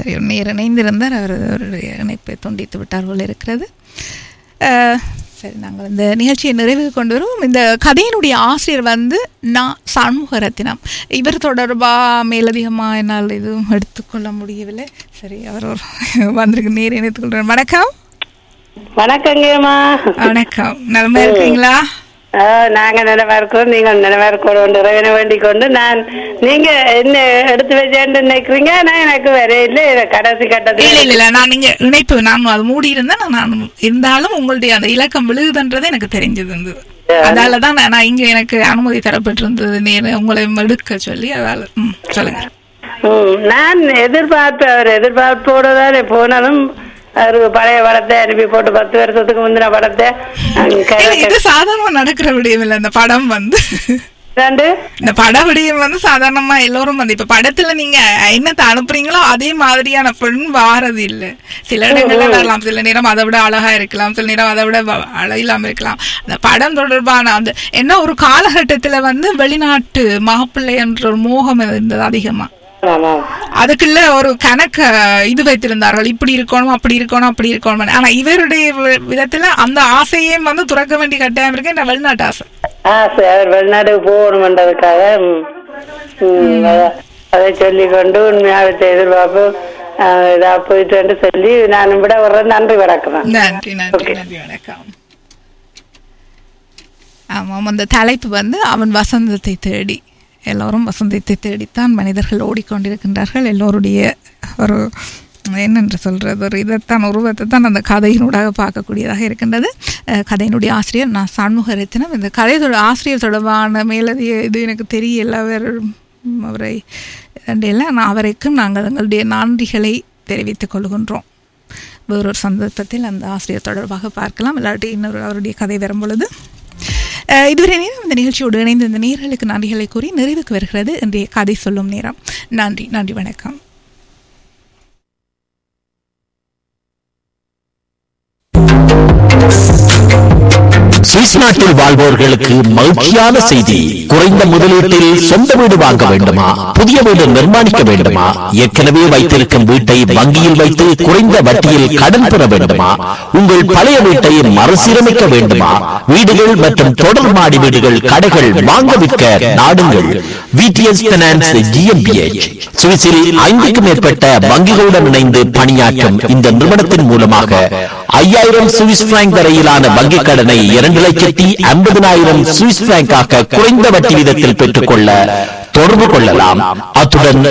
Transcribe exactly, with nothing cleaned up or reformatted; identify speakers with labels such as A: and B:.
A: சரி, ஒரு நேர் இணைந்திருந்தார், அவர் அவருடைய இணைப்பை துண்டித்து விட்டார் போல இருக்கிறது. சரி, நாங்கள் இந்த நிகழ்ச்சியை நிறைவுக்கு கொண்டு வருவோம். இந்த கதையினுடைய ஆசிரியர் வந்து நான் சண்முகரத்தினம். இவர் தொடர்பாக மேலதிகமாக என்னால் எதுவும் எடுத்துக்கொள்ள முடியவில்லை. சரி, அவர் ஒரு வந்திருக்கு, நேர் இணைத்துக்கொள்கிறேன். வணக்கம்.
B: வணக்கங்கம்மா.
A: வணக்கம். நலமா இருக்கீங்களா?
B: நாங்க நிலவா இருக்கோம், நீங்க நிலவா இருக்கணும் இறைவனை வேண்டிக் கொண்டு. நான் நீங்க என்ன எடுத்து வச்சேன்னு நினைக்கிறீங்க, நான் எனக்கு வேற இல்லை கடைசி கட்டத்தில்
A: இல்ல இல்ல நான் நீங்க இணைப்பு நான் அது மூடி இருந்தேன். நான் இருந்தாலும் உங்களுடைய அந்த இலக்கம் விழுகுதுன்றது எனக்கு தெரிஞ்சது இருந்தது. அதாலதான் நான் இங்க எனக்கு அனுமதி தரப்பட்டிருந்தது நேர உங்களை எடுக்க சொல்லி. அதால ம் சொல்லுங்க.
B: ம் நான் எதிர்பார்ப்பேன், அவர் எதிர்பார்ப்போட தான் போனாலும் ஒரு பழைய படத்தை அனுப்பி போட்டு பத்து வருஷத்துக்கு முந்தின படத்தை.
A: இது சாதாரணமா நடக்கிற விடயம் இல்ல. இந்த படம் வந்து இந்த பட விடயம் வந்து சாதாரணமா எல்லோரும் வந்து இப்ப படத்துல நீங்க என்னத்தை அனுப்புறீங்களோ அதே மாதிரியான பெண் வாரது இல்ல. சில இடங்கள்ல வரலாம், சில நேரம் அதை விட அழகா இருக்கலாம், சில நேரம் அதை விட அழகில்லாம இருக்கலாம். அந்த படம் தொடர்பான அந்த என்ன ஒரு காலகட்டத்துல வந்து வெளிநாட்டு மாப்பிள்ளை என்ற ஒரு மோகம் இருந்தது அதிகமா. அதுக்குள்ள ஒரு கணக்க இது வைத்திருந்தார்கள், இப்படி இருக்கணும் அப்படி இருக்கணும் அப்படி இருக்கணும். ஆனா இவருடைய விதத்துல அந்த ஆசையே வந்து துறக்க வேண்டிய கட்டாயம் இருக்கு. இந்த வெளிநாட்டு ஆசை
B: ஆசை அவர் வெளிநாட்டுக்கு போகணும்ன்றதுக்காக அதை சொல்லிக்கொண்டு உண்மையாக எதிர்பார்ப்பு இதா போயிட்டு சொல்லி நான் விட வர்ற. நன்றி வணக்கம்.
A: நன்றி நன்றி நன்றி வணக்கம். ஆமாம், அந்த தலைப்பு வந்து அவன் வசந்தத்தை தேடி. எல்லோரும் வசந்தத்தை தேடித்தான் மனிதர்கள் ஓடிக்கொண்டிருக்கின்றார்கள். எல்லோருடைய ஒரு என்னென்று சொல்கிறது ஒரு இதைத்தான் உருவத்தை தான் அந்த கதையினூடாக பார்க்கக்கூடியதாக இருக்கின்றது. கதையினுடைய ஆசிரியர் நான் சண்முகரத்தினம். இந்த கதையோட ஆசிரியர் தொடர்பான மேலதிக இது எனக்கு தெரியல. அவர் அவரை ரெண்டையில் நான் அவருக்கும் நாங்கள் எங்களுடைய நன்றிகளை தெரிவித்துக் கொள்கின்றோம். வேறொரு சந்தர்ப்பத்தில் அந்த ஆசிரியர் தொடர்பாக பார்க்கலாம். இல்லாட்டி இன்னொரு அவருடைய கதை வரும் பொழுது. இதுவரை நேரம் இந்த நிகழ்ச்சியோடு இணைந்த இந்த நேர்களுக்கு நன்றிகளை கூறி நிறைவுக்கு வருகிறது இன்றைய கதை சொல்லும் நேரம். நன்றி நன்றி வணக்கம்.
C: சுவிஸ் நாட்டில் வாழ்வோர்களுக்கு மகிழ்ச்சியான செய்தி. குறைந்த முதலீட்டில் சொந்த வீடு வாங்க வேண்டுமா, புதிய வீடு நிர்மாணிக்க வேண்டுமா, ஏற்கனவே வைத்திருக்கும் வீட்டை வங்கியில் வைத்து குறைந்த வட்டியில் கடன் பெற வேண்டுமா, உங்கள் பழைய வீட்டை மறுசீரமைக்க வேண்டுமா, வீடுகள் மற்றும் தொடர் மாடி வீடுகள் கடைகள் வாங்க விற்க நாடுங்கள் விடிஎஸ் பைனான்ஸ் ஜிஎம்பிஎச். சுவிஸில் ஐந்துக்கும் மேற்பட்ட வங்கிகளுடன் இணைந்து பணியாற்றும் இந்த நிறுவனத்தின் மூலமாக ஐயாயிரம் சுவிஸ் பிராங்க் வரையிலான வங்கிக் கடனை இரண்டு லட்சத்தி ஐம்பதினாயிரம் சுவிஸ் பிராங்காக குறைந்த வட்டி வீதத்தில் பெற்றுக்கொள்ள தொடர்பு கொள்ளலாம். அத்துடன்